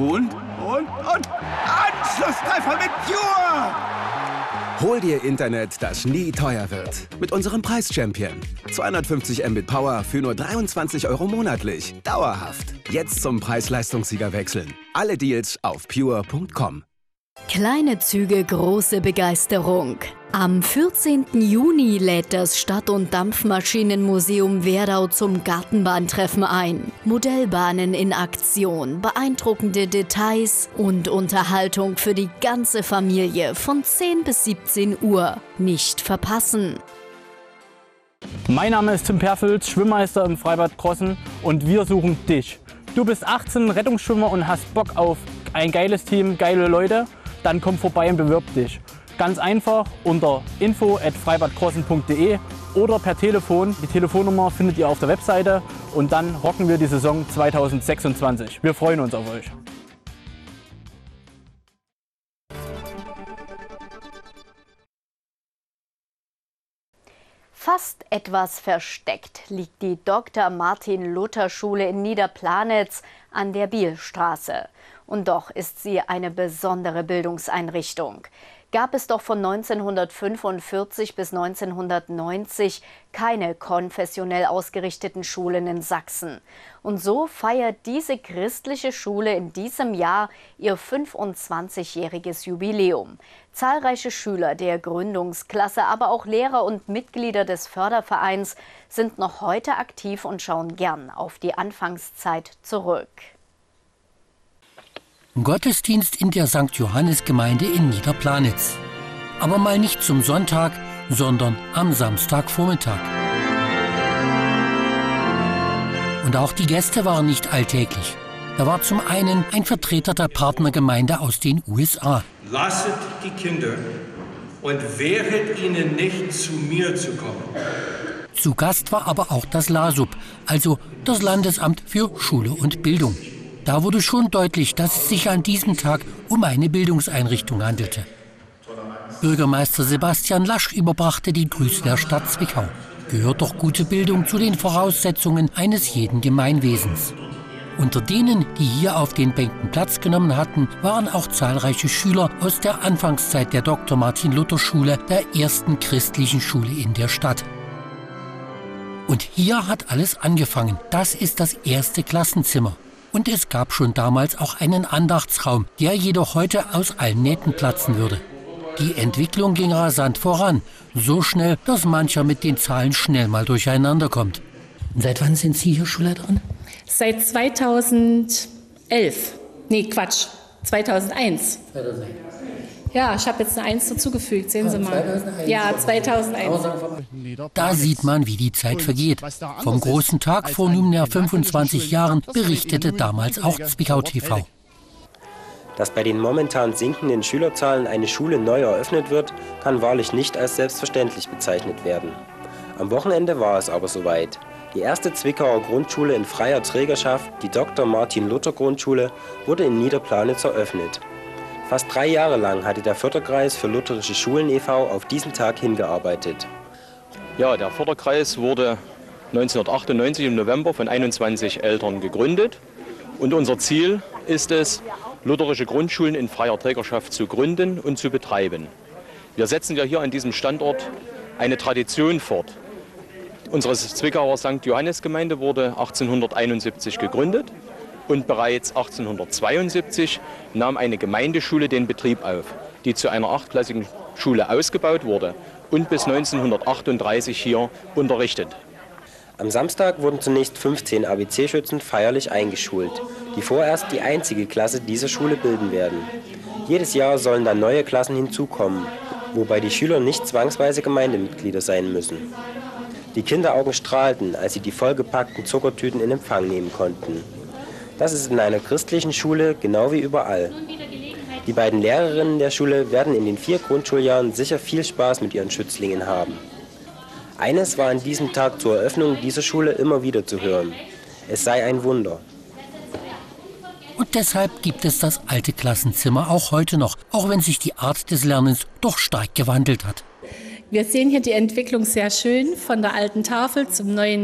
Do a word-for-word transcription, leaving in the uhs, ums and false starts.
Und, und, und Anschlusstreffer mit Pure! Hol dir Internet, das nie teuer wird. Mit unserem Preis-Champion. zweihundertfünfzig Mbit Power für nur dreiundzwanzig Euro monatlich. Dauerhaft. Jetzt zum Preis-Leistungssieger wechseln. Alle Deals auf pure punkt com. Kleine Züge, große Begeisterung. Am vierzehnten Juni lädt das Stadt- und Dampfmaschinenmuseum Werdau zum Gartenbahntreffen ein. Modellbahnen in Aktion, beeindruckende Details und Unterhaltung für die ganze Familie von zehn bis siebzehn Uhr. Nicht verpassen! Mein Name ist Tim Perfels, Schwimmmeister im Freibad Crossen, und wir suchen dich. Du bist achtzehn, Rettungsschwimmer und hast Bock auf ein geiles Team, geile Leute? Dann komm vorbei und bewirb dich. Ganz einfach unter info at freibadcrossen punkt de oder per Telefon. Die Telefonnummer findet ihr auf der Webseite, und dann rocken wir die Saison zweitausendsechsundzwanzig. Wir freuen uns auf euch. Fast etwas versteckt liegt die Doktor Martin Luther Schule in Niederplanitz an der Bielstraße. Und doch ist sie eine besondere Bildungseinrichtung. Gab es doch von neunzehnhundertfünfundvierzig bis neunzehnhundertneunzig keine konfessionell ausgerichteten Schulen in Sachsen. Und so feiert diese christliche Schule in diesem Jahr ihr fünfundzwanzigjähriges Jubiläum. Zahlreiche Schüler der Gründungsklasse, aber auch Lehrer und Mitglieder des Fördervereins sind noch heute aktiv und schauen gern auf die Anfangszeit zurück. Gottesdienst in der Sankt Johannes-Gemeinde in Niederplanitz. Aber mal nicht zum Sonntag, sondern am Samstagvormittag. Und auch die Gäste waren nicht alltäglich. Da war zum einen ein Vertreter der Partnergemeinde aus den U S A. Lasset die Kinder und wehret ihnen nicht, zu mir zu kommen. Zu Gast war aber auch das LASUB, also das Landesamt für Schule und Bildung. Da wurde schon deutlich, dass es sich an diesem Tag um eine Bildungseinrichtung handelte. Bürgermeister Sebastian Lasch überbrachte die Grüße der Stadt Zwickau. Gehört doch gute Bildung zu den Voraussetzungen eines jeden Gemeinwesens. Unter denen, die hier auf den Bänken Platz genommen hatten, waren auch zahlreiche Schüler aus der Anfangszeit der Doktor Martin Luther Schule, der ersten christlichen Schule in der Stadt. Und hier hat alles angefangen. Das ist das erste Klassenzimmer. Und es gab schon damals auch einen Andachtsraum, der jedoch heute aus allen Nähten platzen würde. Die Entwicklung ging rasant voran, so schnell, dass mancher mit den Zahlen schnell mal durcheinander kommt. Seit wann sind Sie hier Schulleiterin? Seit zweitausendelf. Nee, Quatsch, zweitausendeins. zweitausendeins. Ja, ich habe jetzt eine Eins dazugefügt, sehen Sie mal. zweitausendeins. Ja, zweitausendeins. Da sieht man, wie die Zeit vergeht. Vom großen Tag vor nunmehr fünfundzwanzig Jahren berichtete damals auch Zwickau T V. Dass bei den momentan sinkenden Schülerzahlen eine Schule neu eröffnet wird, kann wahrlich nicht als selbstverständlich bezeichnet werden. Am Wochenende war es aber soweit. Die erste Zwickauer Grundschule in freier Trägerschaft, die Doktor Martin Luther Grundschule, wurde in Niederplanitz eröffnet. Fast drei Jahre lang hatte der Förderkreis für lutherische Schulen e V auf diesen Tag hingearbeitet. Ja, der Förderkreis wurde neunzehnhundertachtundneunzig im November von einundzwanzig Eltern gegründet. Und unser Ziel ist es, lutherische Grundschulen in freier Trägerschaft zu gründen und zu betreiben. Wir setzen ja hier an diesem Standort eine Tradition fort. Unsere Zwickauer Sankt Johannes-Gemeinde wurde achtzehnhunderteinundsiebzig gegründet. Und bereits achtzehnhundertzweiundsiebzig nahm eine Gemeindeschule den Betrieb auf, die zu einer achtklassigen Schule ausgebaut wurde und bis neunzehnhundertachtunddreißig hier unterrichtet. Am Samstag wurden zunächst fünfzehn A B C-Schützen feierlich eingeschult, die vorerst die einzige Klasse dieser Schule bilden werden. Jedes Jahr sollen dann neue Klassen hinzukommen, wobei die Schüler nicht zwangsweise Gemeindemitglieder sein müssen. Die Kinderaugen strahlten, als sie die vollgepackten Zuckertüten in Empfang nehmen konnten. Das ist in einer christlichen Schule genau wie überall. Die beiden Lehrerinnen der Schule werden in den vier Grundschuljahren sicher viel Spaß mit ihren Schützlingen haben. Eines war an diesem Tag zur Eröffnung dieser Schule immer wieder zu hören: Es sei ein Wunder. Und deshalb gibt es das alte Klassenzimmer auch heute noch, auch wenn sich die Art des Lernens doch stark gewandelt hat. Wir sehen hier die Entwicklung sehr schön von der alten Tafel zum neuen